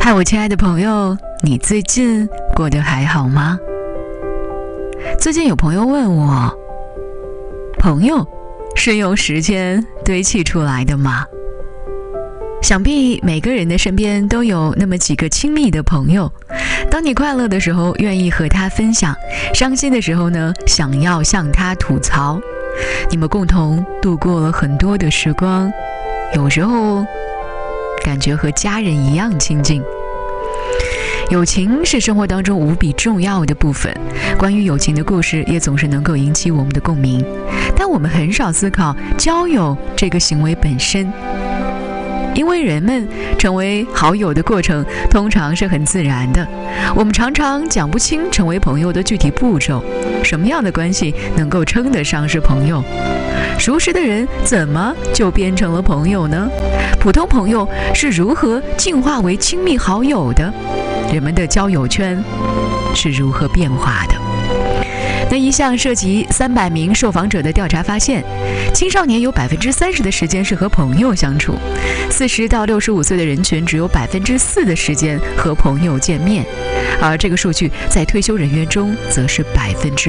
嗨，我亲爱的朋友，你最近过得还好吗？最近有朋友问我，朋友是用时间堆砌出来的吗？想必每个人的身边都有那么几个亲密的朋友，当你快乐的时候愿意和他分享，伤心的时候呢，想要向他吐槽，你们共同度过了很多的时光，有时候感觉和家人一样亲近。友情是生活当中无比重要的部分，关于友情的故事也总是能够引起我们的共鸣，但我们很少思考交友这个行为本身，因为人们成为好友的过程通常是很自然的，我们常常讲不清成为朋友的具体步骤，什么样的关系能够称得上是朋友？熟识的人怎么就变成了朋友呢？普通朋友是如何进化为亲密好友的？人们的交友圈是如何变化的？那一项涉及300名受访者的调查发现，青少年有30%的时间是和朋友相处，40到65岁的人群只有4%的时间和朋友见面，而这个数据在退休人员中则是8%。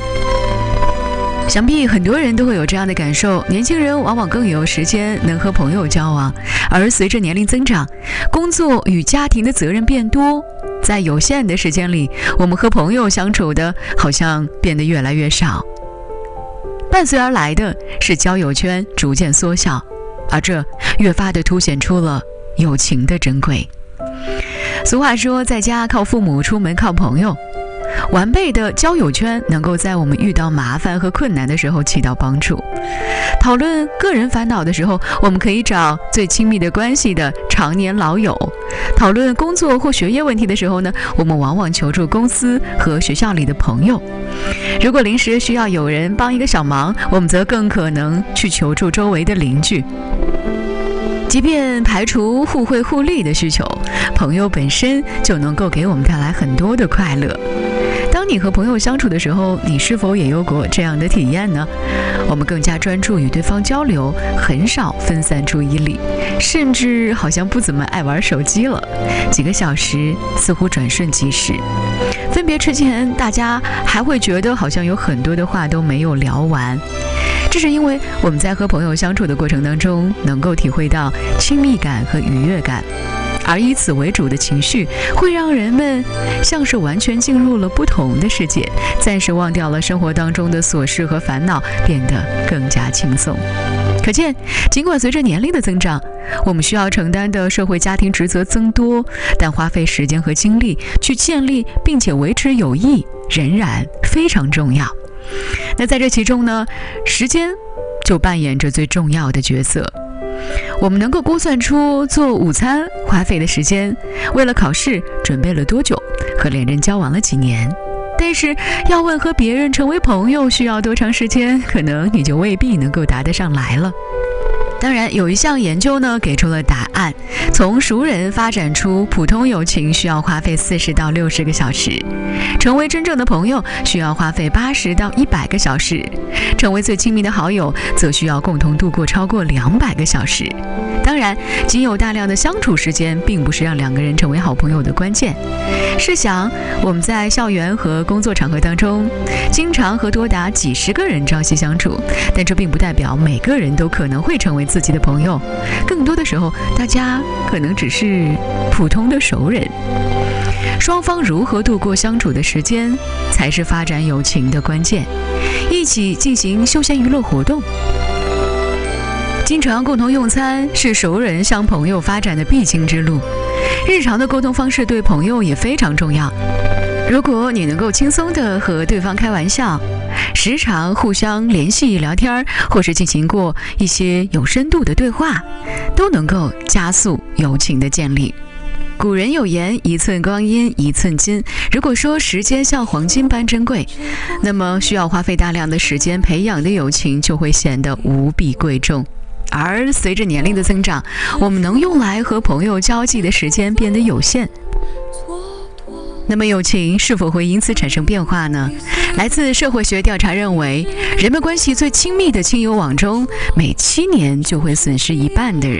想必很多人都会有这样的感受，年轻人往往更有时间能和朋友交往，而随着年龄增长，工作与家庭的责任变多，在有限的时间里，我们和朋友相处的好像变得越来越少，伴随而来的是交友圈逐渐缩小，而这越发的凸显出了友情的珍贵。俗话说，在家靠父母，出门靠朋友。完备的交友圈能够在我们遇到麻烦和困难的时候起到帮助。讨论个人烦恼的时候，我们可以找最亲密的关系的常年老友；讨论工作或学业问题的时候呢，我们往往求助公司和学校里的朋友。如果临时需要有人帮一个小忙，我们则更可能去求助周围的邻居。即便排除互惠互利的需求，朋友本身就能够给我们带来很多的快乐。当你和朋友相处的时候，你是否也有过这样的体验呢？我们更加专注与对方交流，很少分散注意力，甚至好像不怎么爱玩手机了。几个小时似乎转瞬即逝。分别之前，大家还会觉得好像有很多的话都没有聊完。这是因为我们在和朋友相处的过程当中，能够体会到亲密感和愉悦感，而以此为主的情绪会让人们像是完全进入了不同的世界，暂时忘掉了生活当中的琐事和烦恼，变得更加轻松。可见，尽管随着年龄的增长，我们需要承担的社会家庭职责增多，但花费时间和精力去建立并且维持友谊仍然非常重要。那在这其中呢，时间就扮演着最重要的角色。我们能够估算出做午餐花费的时间，为了考试准备了多久，和恋人交往了几年。但是要问和别人成为朋友需要多长时间，可能你就未必能够答得上来了。当然，有一项研究呢给出了答案，从熟人发展出普通友情需要花费40到60个小时，成为真正的朋友需要花费80到100个小时，成为最亲密的好友则需要共同度过超过200个小时。当然，仅有大量的相处时间并不是让两个人成为好朋友的关键。试想，我们在校园和工作场合当中，经常和多达几十个人朝夕相处，但这并不代表每个人都可能会成为自己的朋友，更多的时候，大家可能只是普通的熟人。双方如何度过相处的时间，才是发展友情的关键。一起进行休闲娱乐活动，经常共同用餐，是熟人向朋友发展的必经之路。日常的沟通方式对朋友也非常重要。如果你能够轻松地和对方开玩笑，时常互相联系聊天，或是进行过一些有深度的对话，都能够加速友情的建立。古人有言，一寸光阴一寸金。如果说时间像黄金般珍贵，那么需要花费大量的时间培养的友情就会显得无比贵重。而随着年龄的增长，我们能用来和朋友交际的时间变得有限。那么友情是否会因此产生变化呢？来自社会学调查认为，人们关系最亲密的亲友网中，每7年就会损失1半的人。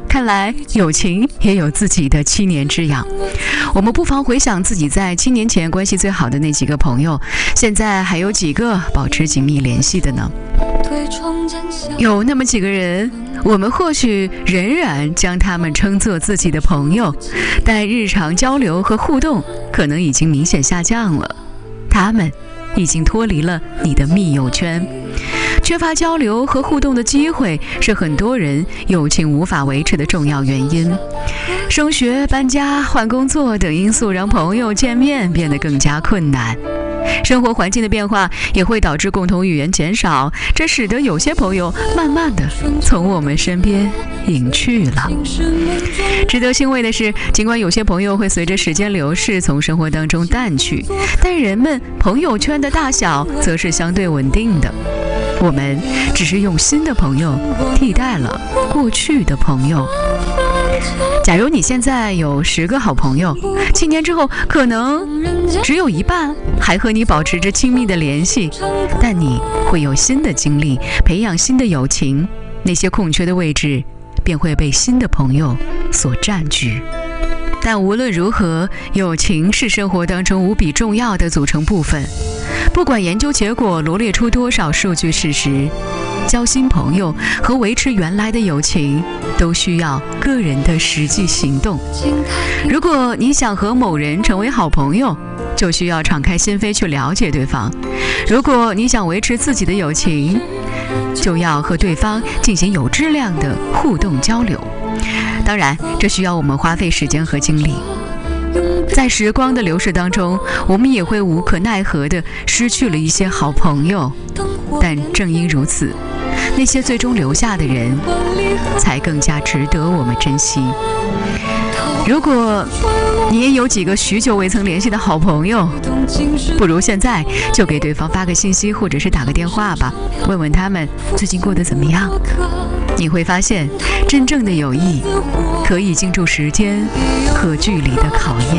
看来友情也有自己的7年之痒。我们不妨回想自己在7年前关系最好的那几个朋友，现在还有几个保持紧密联系的呢？有那么几个人，我们或许仍然将他们称作自己的朋友，但日常交流和互动可能已经明显下降了，他们已经脱离了你的密友圈。缺乏交流和互动的机会是很多人友情无法维持的重要原因。升学、搬家、换工作等因素让朋友见面变得更加困难。生活环境的变化也会导致共同语言减少，这使得有些朋友慢慢的从我们身边隐去了。值得欣慰的是，尽管有些朋友会随着时间流逝从生活当中淡去，但人们朋友圈的大小则是相对稳定的。我们只是用新的朋友替代了过去的朋友。假如你现在有10个好朋友，7年之后可能只有1半还和你保持着亲密的联系，但你会有新的经历，培养新的友情，那些空缺的位置便会被新的朋友所占据。但无论如何，友情是生活当中无比重要的组成部分。不管研究结果罗列出多少数据事实，交新朋友和维持原来的友情都需要个人的实际行动。如果你想和某人成为好朋友，就需要敞开心扉去了解对方；如果你想维持自己的友情，就要和对方进行有质量的互动交流。当然，这需要我们花费时间和精力。在时光的流逝当中，我们也会无可奈何地失去了一些好朋友，但正因如此，那些最终留下的人才更加值得我们珍惜。如果你也有几个许久未曾联系的好朋友，不如现在就给对方发个信息或者是打个电话吧，问问他们最近过得怎么样。你会发现，真正的友谊可以经住时间和距离的考验。